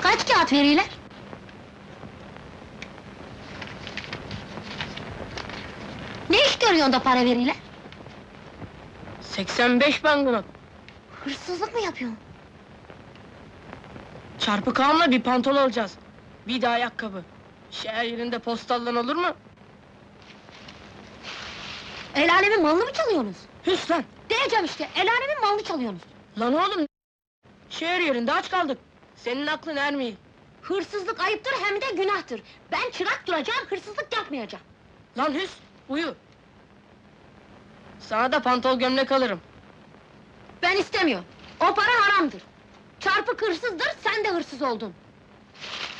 Kaç kağıt veriyorlar? Ne iş görüyorsun da para veriyorlar? 85 banknot. Hırsızlık mı yapıyorsun? Çarpı kağımla bir pantol alacağız. Bir de ayakkabı. Şehir yerinde postallan olur mu? El alemin malını mı çalıyorsunuz? Hüs lan! Diyeceğim işte, el alemin malını çalıyorsunuz. Lan oğlum! Şehir yerinde aç kaldık. Senin aklın ermiyor. Hırsızlık ayıptır hem de günahtır. Ben çırak duracağım, hırsızlık yapmayacağım. Lan Hüs! Uyu! Sana da pantol gömlek alırım. Ben istemiyorum. O para haramdır. Çarpık hırsızdır, sen de hırsız oldun.